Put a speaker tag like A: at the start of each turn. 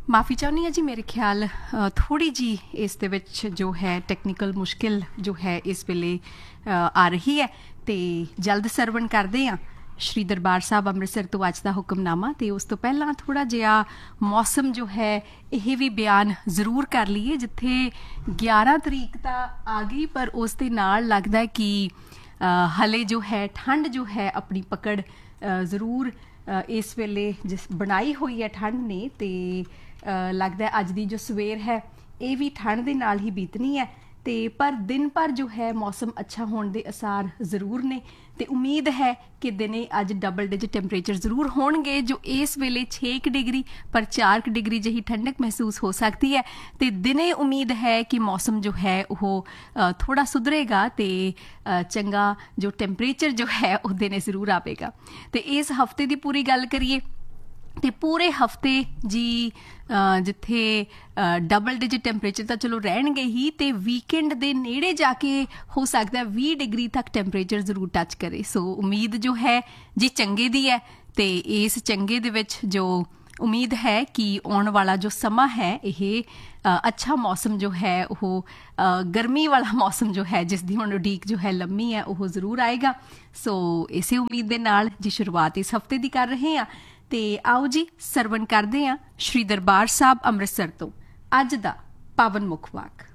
A: माफ़ी चाहनी हाँ जी, मेरे ख्याल थोड़ी जी इस दे विच जो है टैक्नीकल मुश्किल जो है इस वेले आ रही है, तो जल्द सरवण करते हैं श्री दरबार साहब अमृतसर तो अज का हुक्मनामा। तो उस तो पहला थोड़ा जिहा मौसम जो है यह भी बयान जरूर कर लीए, जिथे 11 तरीक तो आ गई पर उस दे नाल लगदा है कि हले जो है ठंड जो है अपनी पकड़ जरूर इस वेले जिस बनाई हुई है ठंड ने, तो लगता है अज की जो सवेर है ये भी ठंड के नाल ही बीतनी है। तो पर दिन भर जो है मौसम अच्छा होने के आसार जरूर ने, तो उम्मीद है कि दिने अज डबल डिजिट टैंपरेचर जरूर होणगे, जो इस वेले 6 डिग्री पर 4 डिग्री जही ठंडक महसूस हो सकती है। तो दिने उम्मीद है कि मौसम जो है वह थोड़ा सुधरेगा, तो चंगा जो टैंपरेचर जो है वह दिने जरूर आवेगा। तो इस हफ्ते की पूरी गल करिए तो पूरे हफ्ते जी जिथे डबल डिजिट टैंपरेचर तो चलो रहणगे ही, तो वीकेंड के नेड़े जाके हो सकता है 20 डिग्री तक टैंपरेचर जरूर टच करे। सो उम्मीद जो है जी चंगे दी है, तो इस चंगे दे विच जो उम्मीद है कि आने वाला जो समा है यह अच्छा मौसम जो है वो गर्मी वाला मौसम जो है जिसकी हुण उड़ीक जो है लम्मी है वह जरूर आएगा। सो इसे उम्मीद के नाल जी शुरुआत इस हफ्ते की कर रहे हैं। तो आओ जी सरवण करते हैं श्री दरबार साहब अमृतसर तो अज दा पावन मुख वाक।